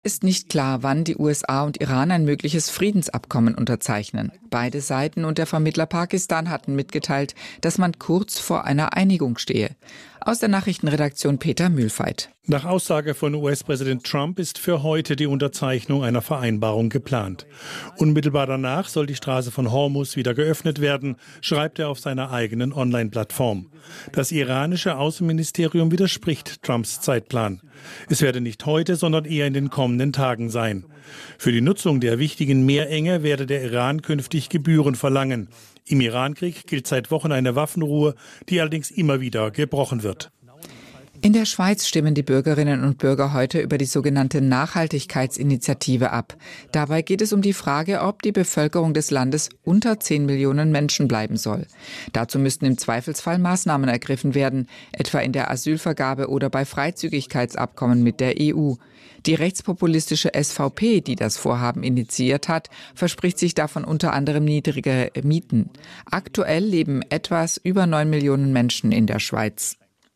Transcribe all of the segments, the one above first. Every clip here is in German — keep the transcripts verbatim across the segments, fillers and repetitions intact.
Ist nicht klar, wann die U S A und Iran ein mögliches Friedensabkommen unterzeichnen. Beide Seiten und der Vermittler Pakistan hatten mitgeteilt, dass man kurz vor einer Einigung stehe. Aus der Nachrichtenredaktion Peter Mühlfeit. Nach Aussage von U S-Präsident Trump ist für heute die Unterzeichnung einer Vereinbarung geplant. Unmittelbar danach soll die Straße von Hormuz wieder geöffnet werden, schreibt er auf seiner eigenen Online-Plattform. Das iranische Außenministerium widerspricht Trumps Zeitplan. Es werde nicht heute, sondern eher in den kommenden Tagen sein. Für die Nutzung der wichtigen Meerenge werde der Iran künftig Gebühren verlangen. Im Irankrieg gilt seit Wochen eine Waffenruhe, die allerdings immer wieder gebrochen wird. In der Schweiz stimmen die Bürgerinnen und Bürger heute über die sogenannte Nachhaltigkeitsinitiative ab. Dabei geht es um die Frage, ob die Bevölkerung des Landes unter zehn Millionen Menschen bleiben soll. Dazu müssten im Zweifelsfall Maßnahmen ergriffen werden, etwa in der Asylvergabe oder bei Freizügigkeitsabkommen mit der E U. Die rechtspopulistische S V P, die das Vorhaben initiiert hat, verspricht sich davon unter anderem niedrigere Mieten. Aktuell leben etwas über neun Millionen Menschen in der Schweiz.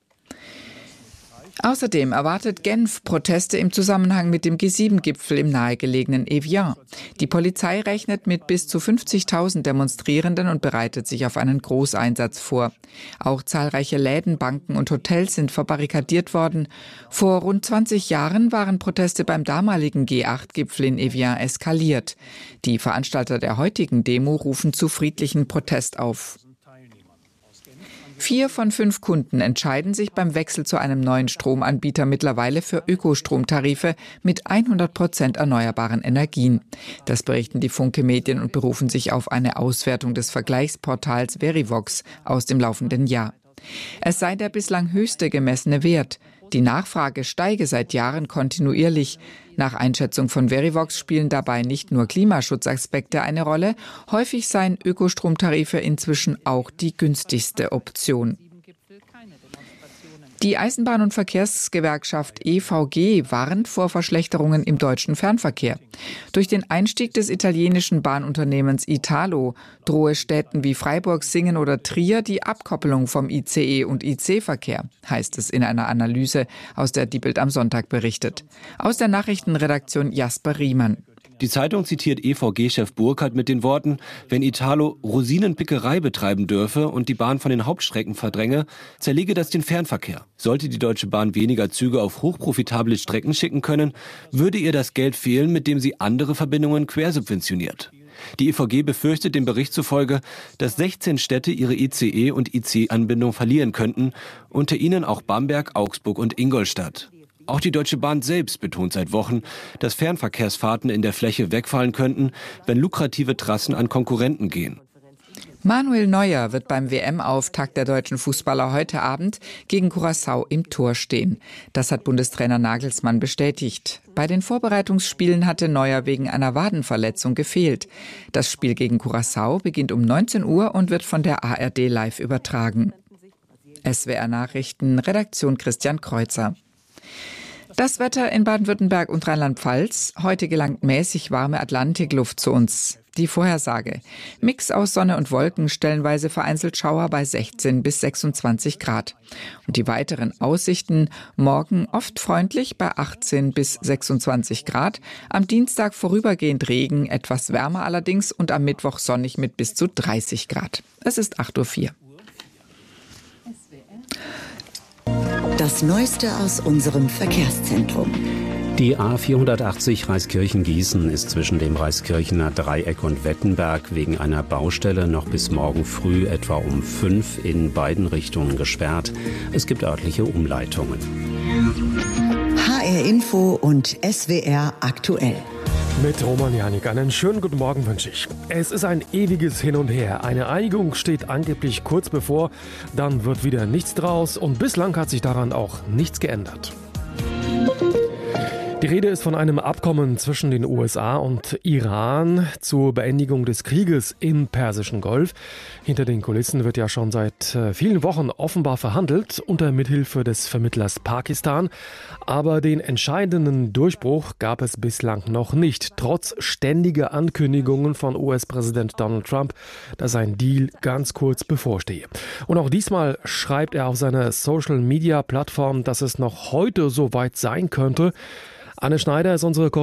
Außerdem erwartet Genf Proteste im Zusammenhang mit dem G sieben Gipfel im nahegelegenen Evian. Die Polizei rechnet mit bis zu fünfzigtausend Demonstrierenden und bereitet sich auf einen Großeinsatz vor. Auch zahlreiche Läden, Banken und Hotels sind verbarrikadiert worden. Vor rund zwanzig Jahren waren Proteste beim damaligen G acht Gipfel in Evian eskaliert. Die Veranstalter der heutigen Demo rufen zu friedlichen Protest auf. Vier von fünf Kunden entscheiden sich beim Wechsel zu einem neuen Stromanbieter mittlerweile für Ökostromtarife mit hundert Prozent erneuerbaren Energien. Das berichten die Funke Medien und berufen sich auf eine Auswertung des Vergleichsportals Verivox aus dem laufenden Jahr. Es sei der bislang höchste gemessene Wert. Die Nachfrage steige seit Jahren kontinuierlich. Nach Einschätzung von Verivox spielen dabei nicht nur Klimaschutzaspekte eine Rolle, häufig seien Ökostromtarife inzwischen auch die günstigste Option. Die Eisenbahn- und Verkehrsgewerkschaft E V G warnt vor Verschlechterungen im deutschen Fernverkehr. Durch den Einstieg des italienischen Bahnunternehmens Italo drohe Städten wie Freiburg, Singen oder Trier die Abkoppelung vom I C E- und I C-Verkehr, heißt es in einer Analyse, aus der die Bild am Sonntag berichtet. Aus der Nachrichtenredaktion Jasper Riemann. Die Zeitung zitiert E V G-Chef Burkhardt mit den Worten: Wenn Italo Rosinenpickerei betreiben dürfe und die Bahn von den Hauptstrecken verdränge, zerlege das den Fernverkehr. Sollte die Deutsche Bahn weniger Züge auf hochprofitable Strecken schicken können, würde ihr das Geld fehlen, mit dem sie andere Verbindungen quersubventioniert. Die E V G befürchtet dem Bericht zufolge, dass sechzehn Städte ihre I C E- und I C-Anbindung verlieren könnten, unter ihnen auch Bamberg, Augsburg und Ingolstadt. Auch die Deutsche Bahn selbst betont seit Wochen, dass Fernverkehrsfahrten in der Fläche wegfallen könnten, wenn lukrative Trassen an Konkurrenten gehen. Manuel Neuer wird beim W M-Auftakt der deutschen Fußballer heute Abend gegen Curaçao im Tor stehen. Das hat Bundestrainer Nagelsmann bestätigt. Bei den Vorbereitungsspielen hatte Neuer wegen einer Wadenverletzung gefehlt. Das Spiel gegen Curaçao beginnt um neunzehn Uhr und wird von der A R D live übertragen. S W R Nachrichten, Redaktion Christian Kreuzer. Das Wetter in Baden-Württemberg und Rheinland-Pfalz. Heute gelangt mäßig warme Atlantikluft zu uns. Die Vorhersage: Mix aus Sonne und Wolken, stellenweise vereinzelt Schauer bei sechzehn bis sechsundzwanzig Grad. Und die weiteren Aussichten: morgen oft freundlich bei achtzehn bis sechsundzwanzig Grad, am Dienstag vorübergehend Regen, etwas wärmer allerdings, und am Mittwoch sonnig mit bis zu dreißig Grad. Es ist acht Uhr vier. Das Neueste aus unserem Verkehrszentrum. Die A vierhundertachtzig Reiskirchen-Gießen ist zwischen dem Reiskirchener Dreieck und Wettenberg wegen einer Baustelle noch bis morgen früh etwa um fünf in beiden Richtungen gesperrt. Es gibt örtliche Umleitungen. H R Info und S W R aktuell. Mit Roman Janik einen schönen guten Morgen wünsche ich. Es ist ein ewiges Hin und Her. Eine Einigung steht angeblich kurz bevor, dann wird wieder nichts draus und bislang hat sich daran auch nichts geändert. Die Rede ist von einem Abkommen zwischen den U S A und Iran zur Beendigung des Krieges im Persischen Golf. Hinter den Kulissen wird ja schon seit vielen Wochen offenbar verhandelt, unter Mithilfe des Vermittlers Pakistan. Aber den entscheidenden Durchbruch gab es bislang noch nicht, trotz ständiger Ankündigungen von U S-Präsident Donald Trump, dass ein Deal ganz kurz bevorstehe. Und auch diesmal schreibt er auf seiner Social-Media-Plattform, dass es noch heute so weit sein könnte. Anne Schneider ist unsere